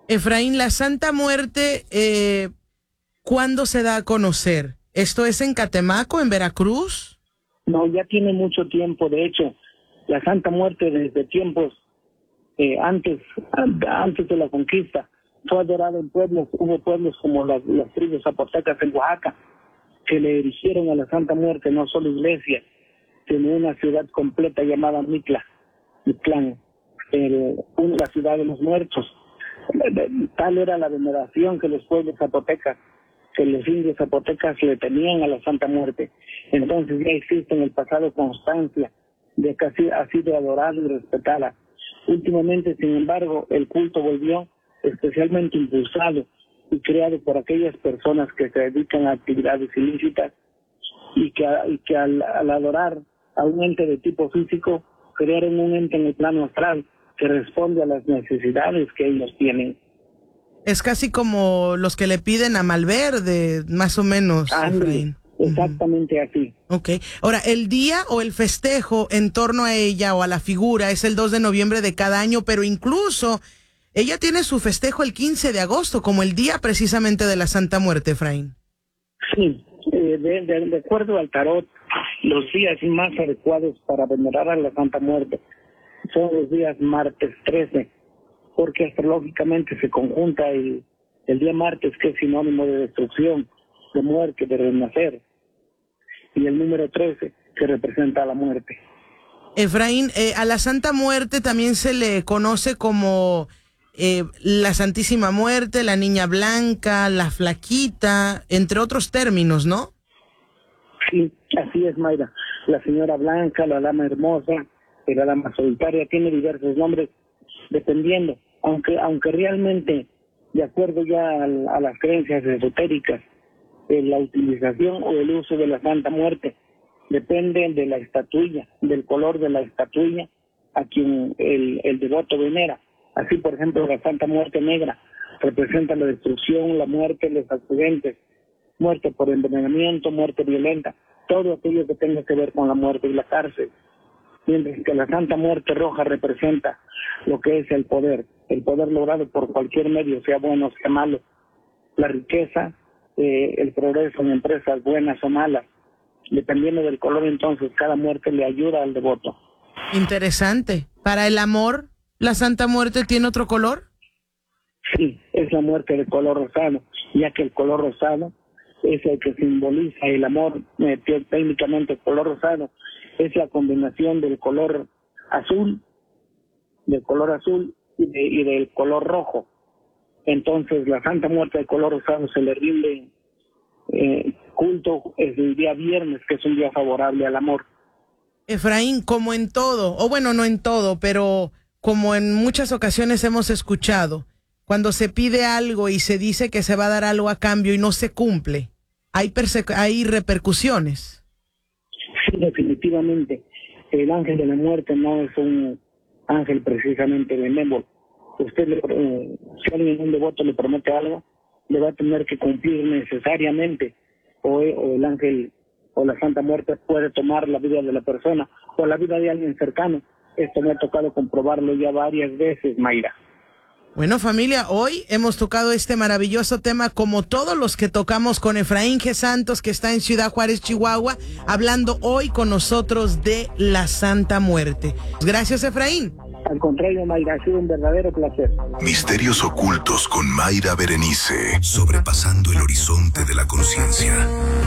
Efraín, la Santa Muerte, ¿cuándo se da a conocer? ¿Esto es en Catemaco, en Veracruz? No, ya tiene mucho tiempo. De hecho, la Santa Muerte desde tiempos antes de la conquista fue adorada en pueblos. Hubo pueblos como las tribus zapotecas en Oaxaca que le erigieron a la Santa Muerte no solo iglesia, sino una ciudad completa llamada Mictlán, la ciudad de los muertos. Tal era la veneración que los pueblos zapotecas, que los indios zapotecas le tenían a la Santa Muerte. Entonces ya existe en el pasado constancia de que ha sido adorada y respetada. Últimamente, sin embargo, el culto volvió especialmente impulsado y creado por aquellas personas que se dedican a actividades ilícitas y que al adorar a un ente de tipo físico, crearon un ente en el plano astral que responde a las necesidades que ellos tienen. Es casi como los que le piden a Malverde, más o menos. Efraín. Exactamente así. Ok. Ahora, el día o el festejo en torno a ella o a la figura es el 2 de noviembre de cada año, pero incluso ella tiene su festejo el 15 de agosto, como el día precisamente de la Santa Muerte, Efraín. Sí, de acuerdo al tarot, los días más adecuados para venerar a la Santa Muerte son los días martes 13, porque astrológicamente se conjunta el día martes, que es sinónimo de destrucción, de muerte, de renacer, y el número 13, que representa a la muerte. Efraín, a la Santa Muerte también se le conoce como la Santísima Muerte, la Niña Blanca, la Flaquita, entre otros términos, ¿no? Sí, así es, Mayra. La Señora Blanca, la Dama Hermosa, la Dama Solitaria, tiene diversos nombres dependiendo, aunque realmente, de acuerdo ya a las creencias esotéricas, la utilización o el uso de la Santa Muerte depende de la estatuilla, del color de la estatuilla a quien el devoto venera. Así, por ejemplo, la Santa Muerte negra representa la destrucción, la muerte, los accidentes, muerte por envenenamiento, muerte violenta, todo aquello que tenga que ver con la muerte y la cárcel. Mientras que la Santa Muerte roja representa lo que es el poder logrado por cualquier medio, sea bueno o sea malo, la riqueza, el progreso en empresas buenas o malas. Dependiendo del color, entonces, cada muerte le ayuda al devoto. Interesante. ¿Para el amor, la Santa Muerte tiene otro color? Sí, es la muerte de color rosado, ya que el color rosado es el que simboliza el amor. Técnicamente el color rosado es la combinación del color azul y del color rojo. Entonces la Santa Muerte de color rosado se le rinde culto el día viernes, que es un día favorable al amor. Efraín, como en todo, o bueno, no en todo, pero como en muchas ocasiones hemos escuchado, cuando se pide algo y se dice que se va a dar algo a cambio y no se cumple, hay repercusiones. Sí, definitivamente. El ángel de la muerte no es un ángel precisamente benévolo. Usted, si alguien, un devoto, le promete algo, le va a tener que cumplir necesariamente, o el ángel o la Santa Muerte puede tomar la vida de la persona o la vida de alguien cercano. Esto me ha tocado comprobarlo ya varias veces, Mayra. Bueno, familia, hoy hemos tocado este maravilloso tema, como todos los que tocamos, con Efraín G. Santos, que está en Ciudad Juárez, Chihuahua, hablando hoy con nosotros de la Santa Muerte. Gracias, Efraín. Al contrario, Mayra, ha sido un verdadero placer. Misterios ocultos con Mayra Berenice, sobrepasando el horizonte de la conciencia.